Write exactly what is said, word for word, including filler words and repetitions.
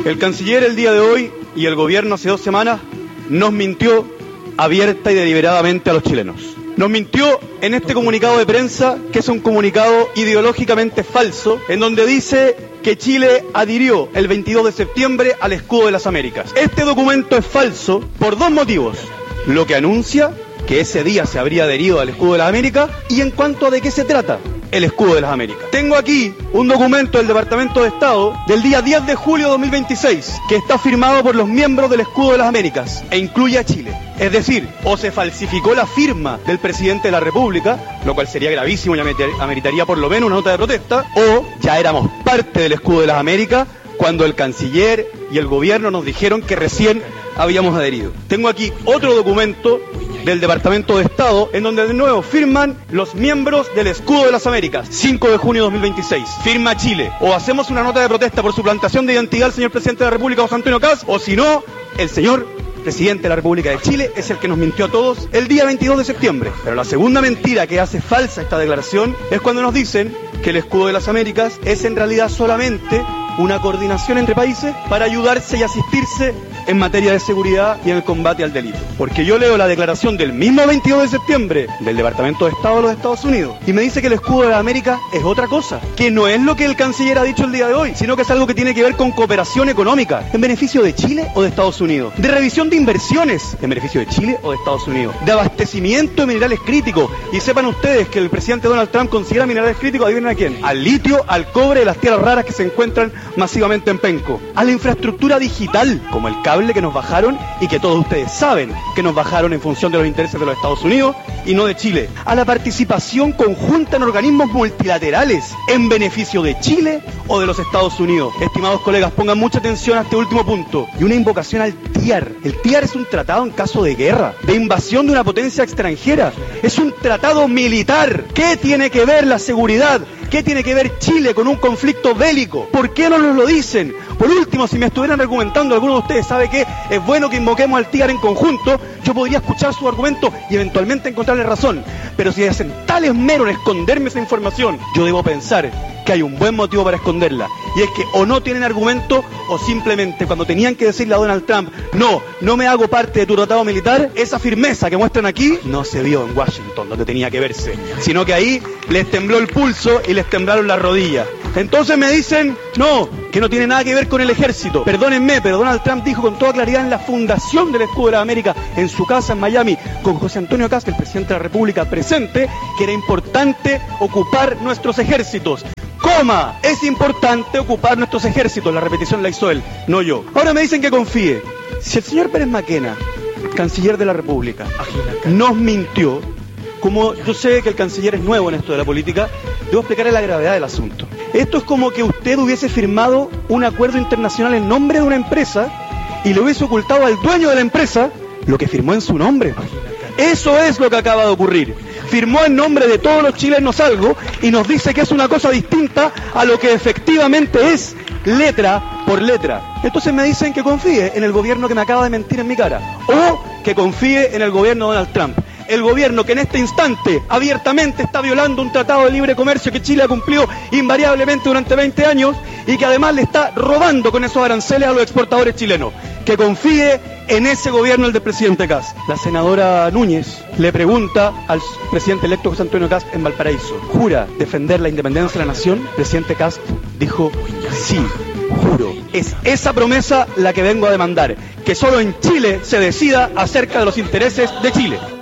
El canciller el día de hoy y el gobierno hace dos semanas nos mintió abierta y deliberadamente a los chilenos. Nos mintió en este comunicado de prensa, que es un comunicado ideológicamente falso, en donde dice que Chile adhirió el veintidós de septiembre al escudo de las Américas. Este documento es falso por dos motivos. Lo que anuncia que ese día se habría adherido al escudo de las Américas y en cuanto a de qué se trata el escudo de las Américas. Tengo aquí un documento del Departamento de Estado del día diez de julio de dos mil veintiséis que está firmado por los miembros del escudo de las Américas e incluye a Chile. Es decir, o se falsificó la firma del presidente de la República, lo cual sería gravísimo y ameritaría por lo menos una nota de protesta, o ya éramos parte del escudo de las Américas cuando el canciller y el gobierno nos dijeron que recién habíamos adherido. Tengo aquí otro documento del Departamento de Estado, en donde de nuevo firman los miembros del Escudo de las Américas, cinco de junio de dos mil veintiséis. Firma Chile. O hacemos una nota de protesta por suplantación de identidad al señor presidente de la República, José Antonio Kast, o si no, el señor presidente de la República de Chile es el que nos mintió a todos el día veintidós de septiembre. Pero la segunda mentira que hace falsa esta declaración es cuando nos dicen que el Escudo de las Américas es en realidad solamente una coordinación entre países para ayudarse y asistirse en materia de seguridad y en el combate al delito. Porque yo leo la declaración del mismo veintidós de septiembre del Departamento de Estado de los Estados Unidos y me dice que el escudo de la América es otra cosa, que no es lo que el canciller ha dicho el día de hoy, sino que es algo que tiene que ver con cooperación económica, en beneficio de Chile o de Estados Unidos, de revisión de inversiones, en beneficio de Chile o de Estados Unidos, de abastecimiento de minerales críticos. Y sepan ustedes que el presidente Donald Trump considera minerales críticos, adivinen a quién, al litio, al cobre, las tierras raras que se encuentran masivamente en Penco, a la infraestructura digital, como el cable que nos bajaron y que todos ustedes saben que nos bajaron en función de los intereses de los Estados Unidos y no de Chile, a la participación conjunta en organismos multilaterales en beneficio de Chile o de los Estados Unidos. Estimados colegas, pongan mucha atención a este último punto y una invocación al T I A R. El T I A R es un tratado en caso de guerra, de invasión de una potencia extranjera, es un tratado militar. ¿Qué tiene que ver la seguridad? ¿Qué tiene que ver Chile con un conflicto bélico? ¿Por qué no nos lo dicen? Por último, si me estuvieran argumentando, alguno de ustedes sabe que es bueno que invoquemos al T I A R en conjunto, yo podría escuchar su argumento y eventualmente encontrarle razón. Pero si hacen tal esmero en esconderme esa información, yo debo pensar que hay un buen motivo para esconderla. Y es que o no tienen argumento o simplemente cuando tenían que decirle a Donald Trump, no, no me hago parte de tu tratado militar, esa firmeza que muestran aquí no se vio en Washington, donde tenía que verse, sino que ahí les tembló el pulso y les temblaron las rodillas. Entonces me dicen, no, que no tiene nada que ver con el ejército. Perdónenme, pero Donald Trump dijo con toda claridad en la fundación del Escudo de la América, en su casa en Miami, con José Antonio Kast, el presidente de la República presente, que era importante ocupar nuestros ejércitos. Coma, es importante ocupar nuestros ejércitos, la repetición la hizo él, no yo. Ahora me dicen que confíe. Si el señor Pérez Maquena, canciller de la República, nos mintió, como yo sé que el canciller es nuevo en esto de la política, debo explicarle la gravedad del asunto. Esto es como que usted hubiese firmado un acuerdo internacional en nombre de una empresa y le hubiese ocultado al dueño de la empresa lo que firmó en su nombre. Eso es lo que acaba de ocurrir. Firmó en nombre de todos los chilenos algo y nos dice que es una cosa distinta a lo que efectivamente es, letra por letra. Entonces me dicen que confíe en el gobierno que me acaba de mentir en mi cara, o que confíe en el gobierno de Donald Trump. El gobierno que en este instante abiertamente está violando un tratado de libre comercio que Chile ha cumplido invariablemente durante veinte años y que además le está robando con esos aranceles a los exportadores chilenos. Que confíe en ese gobierno, el del presidente Kast. La senadora Núñez le pregunta al presidente electo José Antonio Kast en Valparaíso, ¿jura defender la independencia de la nación? El presidente Kast dijo, sí, juro. Es esa promesa la que vengo a demandar, que solo en Chile se decida acerca de los intereses de Chile.